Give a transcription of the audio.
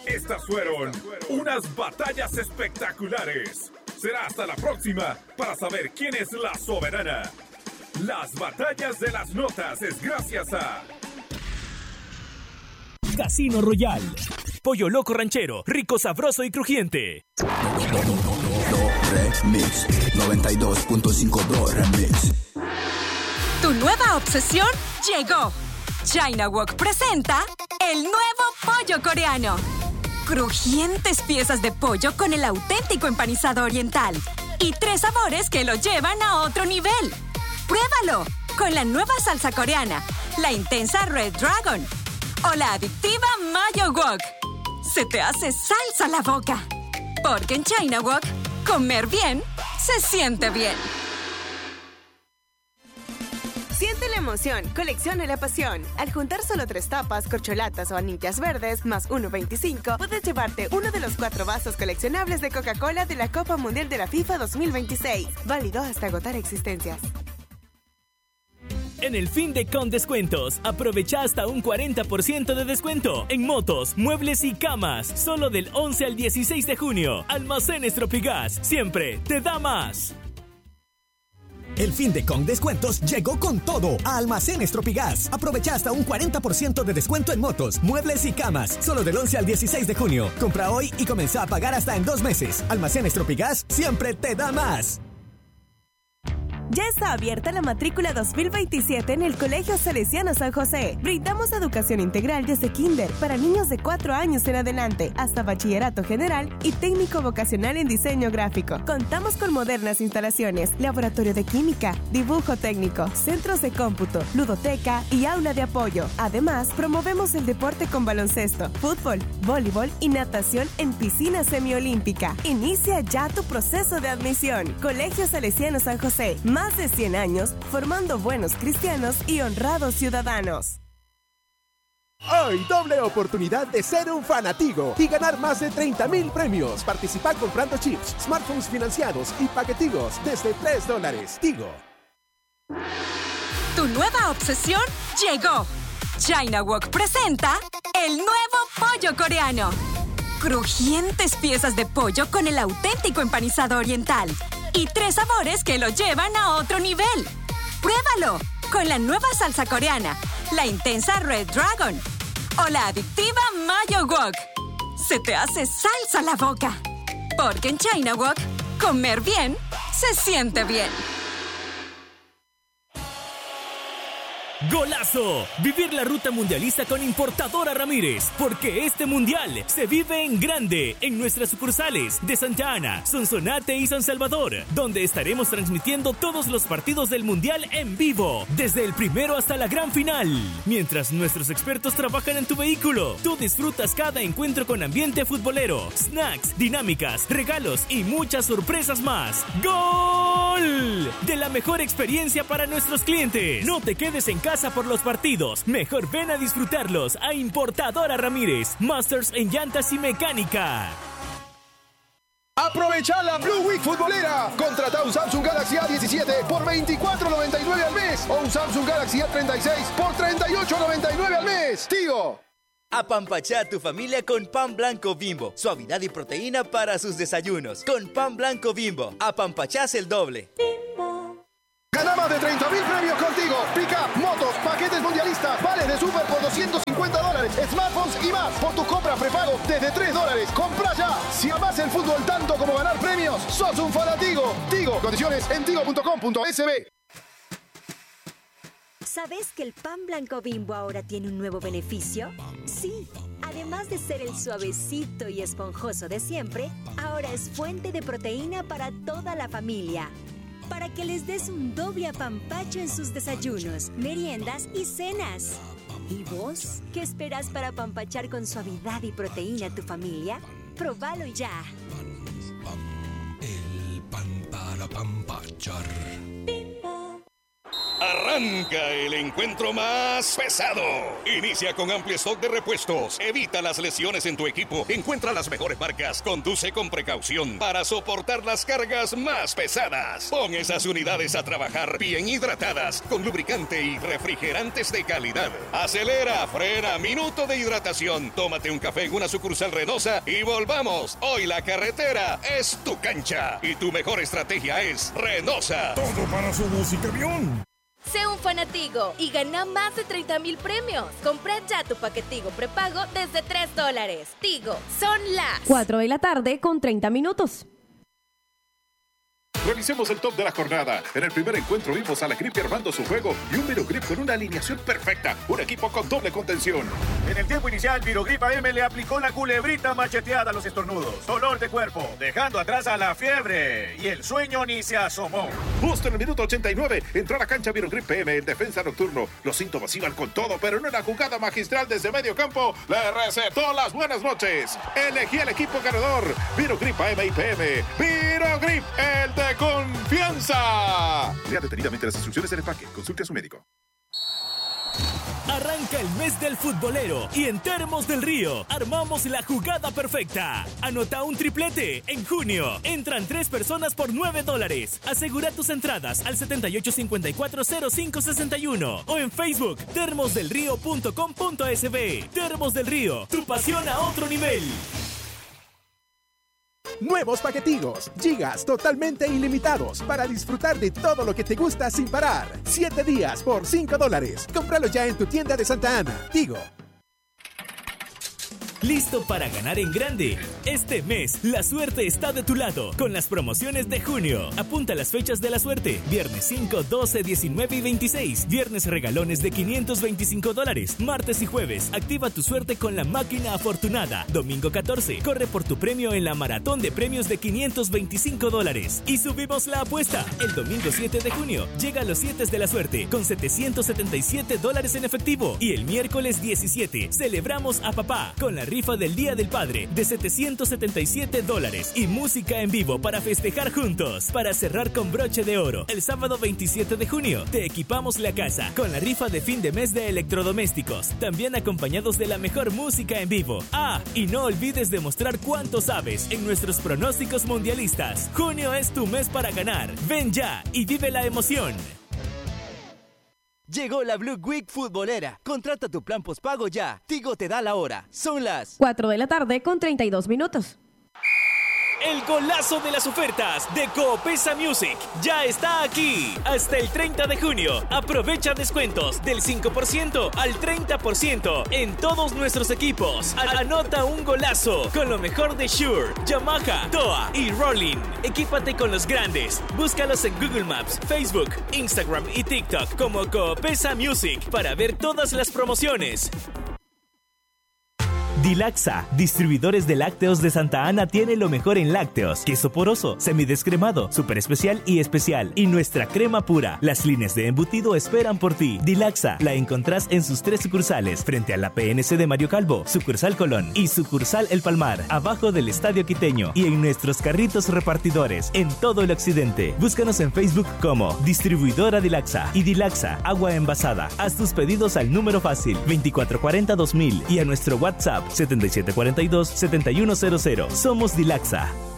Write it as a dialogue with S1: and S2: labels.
S1: Estas fueron unas batallas espectaculares. Será hasta la próxima para saber quién es la soberana. Las batallas de las notas es gracias a
S2: Casino Royal. Pollo loco ranchero, rico, sabroso y crujiente.
S3: Remix 92.5 Remix.
S4: Tu nueva obsesión llegó. China Wok presenta el nuevo pollo coreano. Crujientes piezas de pollo con el auténtico empanizado oriental. Y 3 sabores que lo llevan a otro nivel. ¡Pruébalo! Con la nueva salsa coreana, la intensa Red Dragon o la adictiva Mayo Wok. Se te hace salsa la boca. Porque en China Wok, comer bien se siente bien.
S5: Siente la emoción, colecciona la pasión. Al juntar solo 3 tapas, corcholatas o anillas verdes, más 1.25, puedes llevarte uno de los 4 vasos coleccionables de Coca-Cola de la Copa Mundial de la FIFA 2026. Válido hasta agotar existencias.
S2: En el fin de con descuentos, aprovecha hasta un 40% de descuento en motos, muebles y camas, solo del 11 al 16 de junio. Almacenes Tropigas, siempre te da más.
S6: El fin de con descuentos llegó con todo a Almacenes Tropigas. Aprovecha hasta un 40% de descuento en motos, muebles y camas, solo del 11 al 16 de junio. Compra hoy y comienza a pagar hasta en 2 meses. Almacenes Tropigas siempre te da más.
S5: Ya está abierta la matrícula 2027 en el Colegio Salesiano San José. Brindamos educación integral desde kinder para niños de 4 años en adelante hasta bachillerato general y técnico vocacional en diseño gráfico. Contamos con modernas instalaciones, laboratorio de química, dibujo técnico, centros de cómputo, ludoteca y aula de apoyo. Además, promovemos el deporte con baloncesto, fútbol, voleibol y natación en piscina semiolímpica. Inicia ya tu proceso de admisión. Colegio Salesiano San José. Más de 100 años formando buenos cristianos y honrados ciudadanos.
S7: Hoy doble oportunidad de ser un fanatigo y ganar más de 30,000 premios. Participa comprando chips, smartphones financiados y paquetigos desde $3. Tigo.
S4: Tu nueva obsesión llegó. China Wok presenta el nuevo pollo coreano. Crujientes piezas de pollo con el auténtico empanizado oriental. Y 3 sabores que lo llevan a otro nivel. ¡Pruébalo! Con la nueva salsa coreana, la intensa Red Dragon o la adictiva Mayo Wok. Se te hace salsa la boca. Porque en China Wok, comer bien se siente bien.
S2: ¡Golazo! Vivir la ruta mundialista con Importadora Ramírez, porque este mundial se vive en grande en nuestras sucursales de Santa Ana, Sonsonate y San Salvador, donde estaremos transmitiendo todos los partidos del mundial en vivo, desde el primero hasta la gran final. Mientras nuestros expertos trabajan en tu vehículo, tú disfrutas cada encuentro con ambiente futbolero, snacks, dinámicas, regalos y muchas sorpresas más. ¡Gol! De la mejor experiencia para nuestros clientes. No te quedes en casa por los partidos, mejor ven a disfrutarlos a Importadora Ramírez, Masters en llantas y mecánica.
S8: Aprovecha la Blue Week futbolera. Contrata un Samsung Galaxy A17 por $24.99 al mes o un Samsung Galaxy A36 por $38.99 al mes. Tigo.
S9: Apampachá a tu familia con pan blanco Bimbo. Suavidad y proteína para sus desayunos. Con pan blanco Bimbo, apampachás el doble.
S8: Gana más de 30,000 premios contigo. Pick-up, motos, paquetes mundialistas, vales de super por $250, smartphones y más. Por tu compra prepago desde $3. Compra ya. Si amas el fútbol tanto como ganar premios, sos un fanatigo. Tigo. Condiciones en tigo.com.sb.
S10: ¿Sabes que el pan blanco Bimbo ahora tiene un nuevo beneficio? Sí, además de ser el suavecito y esponjoso de siempre, ahora es fuente de proteína para toda la familia. Para que les des un doble apampacho en sus desayunos, meriendas y cenas. ¿Y vos? ¿Qué esperas para apampachar con suavidad y proteína a tu familia? ¡Próbalo ya!
S11: El pan para apampachar. Arranca el encuentro más pesado. Inicia con amplio stock de repuestos. Evita las lesiones en tu equipo. Encuentra las mejores marcas. Conduce con precaución para soportar las cargas más pesadas. Pon esas unidades a trabajar bien hidratadas, con lubricante y refrigerantes de calidad. Acelera, frena, minuto de hidratación. Tómate un café en una sucursal Renosa y volvamos. Hoy la carretera es tu cancha y tu mejor estrategia es Renosa.
S1: Todo para su música avión.
S12: Sé un fanatigo y gana más de 30,000 premios. Compra ya tu paquetigo prepago desde $3. Tigo, son las
S13: 4:30
S14: Revisemos el top de la jornada. En el primer encuentro vimos a la Grip armando su juego y un Virogrip con una alineación perfecta. Un equipo con doble contención.
S15: En el tiempo inicial, Virogrip AM le aplicó la culebrita macheteada a los estornudos. Dolor de cuerpo, dejando atrás a la fiebre. Y el sueño ni se asomó.
S14: Justo en el minuto 89, entró a la cancha Virogrip PM en defensa nocturno. Los síntomas iban con todo, pero en una jugada magistral desde medio campo, le recetó las buenas noches. Elegí el equipo ganador. Virogrip AM y PM. Virogrip, el de confianza. Lea detenidamente las instrucciones del empaque. Consulte a su médico.
S2: Arranca el mes del futbolero y en Termos del Río armamos la jugada perfecta. Anota un triplete en junio. Entran 3 personas por $9. Asegura tus entradas al 78540561 o en Facebook termosdelrío.com.sb. Termos del Río, tu pasión a otro nivel.
S7: Nuevos paquetigos, gigas totalmente ilimitados para disfrutar de todo lo que te gusta sin parar. 7 días por $5. Cómpralo ya en tu tienda de Santa Ana. Tigo.
S2: ¿Listo para ganar en grande? Este mes, la suerte está de tu lado con las promociones de junio. Apunta las fechas de la suerte. Viernes 5, 12, 19 y 26. Viernes regalones de $525. Martes y jueves, activa tu suerte con la máquina afortunada. Domingo 14, corre por tu premio en la maratón de premios de $525. Y subimos la apuesta. El domingo 7 de junio, llega a los 7 de la suerte con $777 en efectivo. Y el miércoles 17, celebramos a papá con la rifa del Día del Padre de $777 y música en vivo para festejar juntos. Para cerrar con broche de oro, el sábado 27 de junio te equipamos la casa con la rifa de fin de mes de electrodomésticos, también acompañados de la mejor música en vivo. Ah, y no olvides demostrar cuánto sabes en nuestros pronósticos mundialistas. Junio es tu mes para ganar. Ven ya y vive la emoción.
S9: Llegó la Blue Week futbolera. Contrata tu plan postpago ya. Tigo te da la hora. Son las
S13: 4:32.
S2: El golazo de las ofertas de Coopesa Music ya está aquí. Hasta el 30 de junio. Aprovecha descuentos del 5% al 30% en todos nuestros equipos. Anota un golazo con lo mejor de Shure, Yamaha, Toa y Rollin. Equípate con los grandes. Búscalos en Google Maps, Facebook, Instagram y TikTok como Coopesa Music para ver todas las promociones.
S16: Dilaxa, distribuidores de lácteos de Santa Ana, tiene lo mejor en lácteos: queso poroso, semidescremado, super especial y especial, y nuestra crema pura. Las líneas de embutido esperan por ti. Dilaxa la encontrás en sus 3 sucursales, frente a la PNC de Mario Calvo, sucursal Colón y sucursal El Palmar, abajo del Estadio Quiteño, y en nuestros carritos repartidores en todo el occidente. Búscanos en Facebook como Distribuidora Dilaxa y Dilaxa Agua Envasada. Haz tus pedidos al número fácil 2440-2000 y a nuestro WhatsApp 7742-7100. Somos Dilaxa.